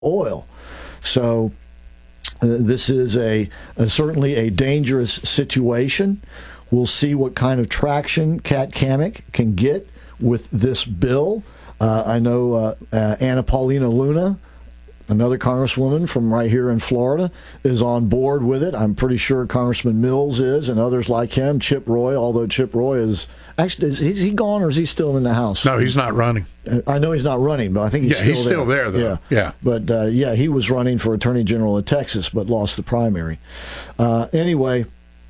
oil. So this is certainly a dangerous situation. We'll see what kind of traction Kat Cammack can get with this bill. I know Anna Paulina Luna, another congresswoman from right here in Florida, is on board with it. I'm pretty sure Congressman Mills is, and others like him. Chip Roy, although Chip Roy is he gone or is he still in the House? No, he's not running. I know he's not running, but I think he's still there, though. Yeah. But he was running for Attorney General of Texas, but lost the primary. Anyway,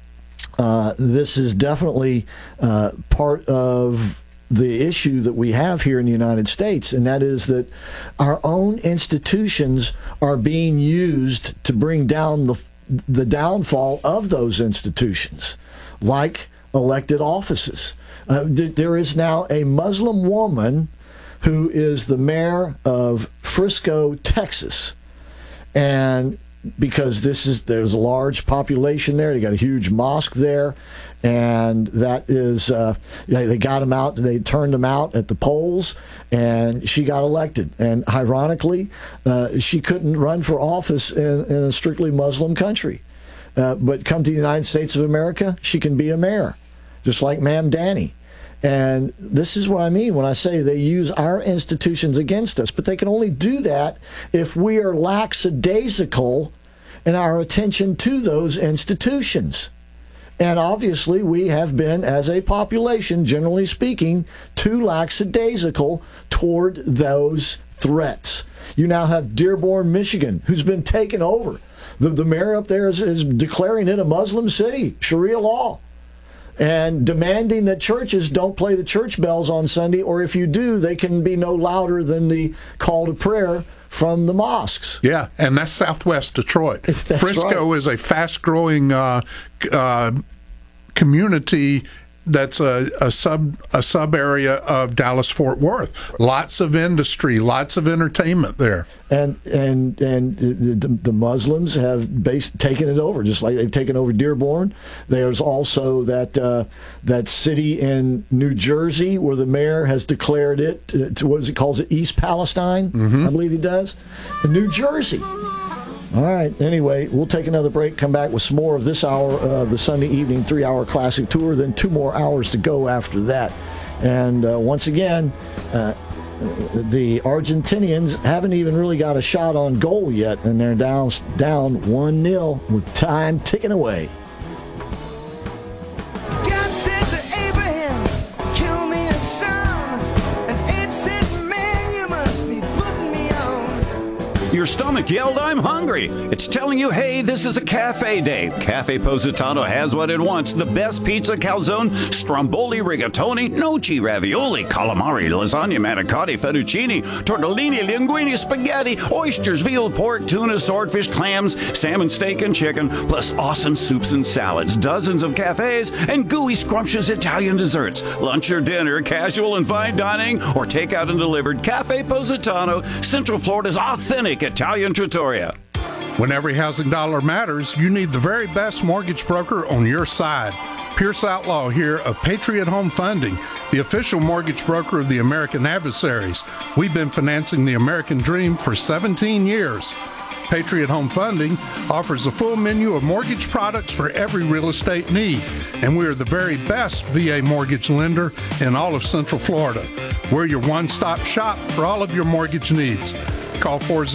this is definitely part of the issue that we have here in the United States, and that is that our own institutions are being used to bring down the downfall of those institutions, like elected offices. There is now a Muslim woman who is the mayor of Frisco, Texas, and because there's a large population there, they got a huge mosque there, and that is they got him out. They turned him out at the polls, and she got elected. And ironically, she couldn't run for office in a strictly Muslim country, but come to the United States of America, she can be a mayor, just like Ma'am Danny. And this is what I mean when I say they use our institutions against us. But they can only do that if we are lackadaisical in our attention to those institutions. And obviously we have been, as a population, generally speaking, too lackadaisical toward those threats. You now have Dearborn, Michigan, who's been taken over. The mayor up there is declaring it a Muslim city, Sharia law, and demanding that churches don't play the church bells on Sunday, or if you do, they can be no louder than the call to prayer from the mosques. Yeah, and that's Southwest Detroit. Frisco is a fast-growing community that's a sub area of Dallas-Fort Worth. Lots of industry, lots of entertainment there. And the Muslims have taken it over, just like they've taken over Dearborn. There's also that city in New Jersey where the mayor has declared it to what he calls it, East Palestine. Mm-hmm. I believe he does. In New Jersey. All right. Anyway, we'll take another break, come back with some more of this hour of the Sunday evening 3-hour classic tour, then 2 more hours to go after that. And once again, the Argentinians haven't even really got a shot on goal yet, and they're down 1-0 with time ticking away. Your stomach yelled, "I'm hungry." It's telling you, hey, this is a cafe day. Cafe Positano has what it wants. The best pizza, calzone, stromboli, rigatoni, gnocchi, ravioli, calamari, lasagna, manicotti, fettuccine, tortellini, linguine, spaghetti, oysters, veal, pork, tuna, swordfish, clams, salmon, steak, and chicken, plus awesome soups and salads, dozens of cafes, and gooey, scrumptious Italian desserts. Lunch or dinner, casual and fine dining, or takeout and delivered. Cafe Positano, Central Florida's authentic Italian trattoria. When every housing dollar matters, you need the very best mortgage broker on your side. Pierce Outlaw here of Patriot Home Funding, the official mortgage broker of the American Adversaries. We've been financing the American dream for 17 years. Patriot Home Funding offers a full menu of mortgage products for every real estate need, and we are the very best VA mortgage lender in all of Central Florida. We're your one-stop shop for all of your mortgage needs. Call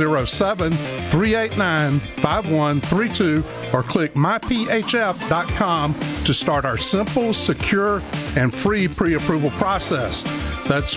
407-389-5132 or click myphf.com to start our simple, secure, and free pre-approval process. That's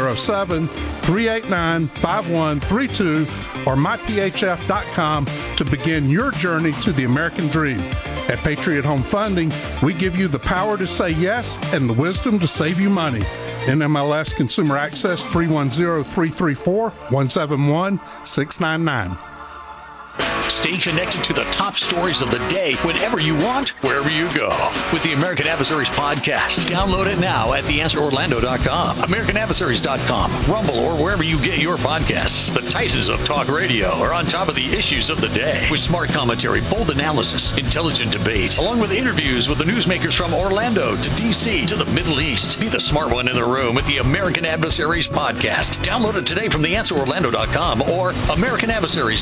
407-389-5132 or myphf.com to begin your journey to the American dream. At Patriot Home Funding, we give you the power to say yes and the wisdom to save you money. NMLS Consumer Access 310-334-171-699. Stay connected to the top stories of the day whenever you want, wherever you go. With the American Adversaries podcast. Download it now at theanswerorlando.com, americanadversaries.com, Rumble, or wherever you get your podcasts. The Titans of talk radio are on top of the issues of the day with smart commentary, bold analysis, intelligent debate, along with interviews with the newsmakers from Orlando to D.C. to the Middle East. Be the smart one in the room with the American Adversaries podcast. Download it today from theanswerorlando.com or American Adversaries